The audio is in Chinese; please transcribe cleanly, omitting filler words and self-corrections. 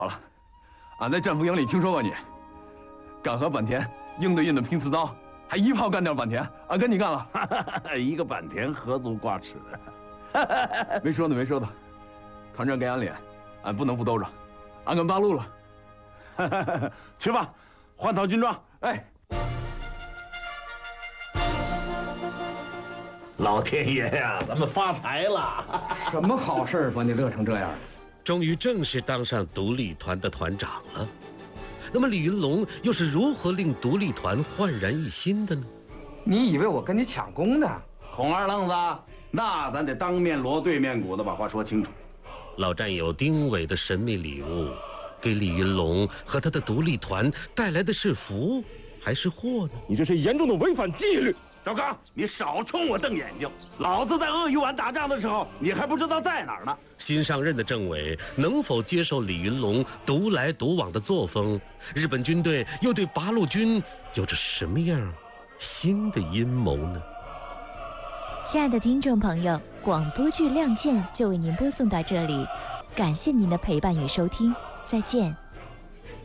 好了，俺在战俘营里听说过你，敢和坂田应对应的拼刺刀，还一炮干掉坂田，俺跟你干了。 一个坂田何足挂齿？ 没说的，没说的。团长给俺脸，俺不能不兜着。俺跟八路了。 去吧，换套军装。 哎。 老天爷呀，咱们发财了！ 什么好事把你乐成这样？ 终于正式当上独立团的团长了。那么李云龙又是如何令独立团焕然一新的呢？ 你以为我跟你抢功呢？ 孔二愣子，那咱得当面锣对面鼓的把话说清楚。 老战友丁伟的神秘礼物，给李云龙和他的独立团带来的是福还是祸呢？ 你这是严重的违反纪律！ 赵刚，你少冲我瞪眼睛！老子在鳄鱼湾打仗的时候，你还不知道在哪儿呢。 新上任的政委能否接受李云龙独来独往的作风？日本军队又对八路军有着什么样新的阴谋呢？ 亲爱的听众朋友，广播剧《亮剑》就为您播送到这里，感谢您的陪伴与收听，再见。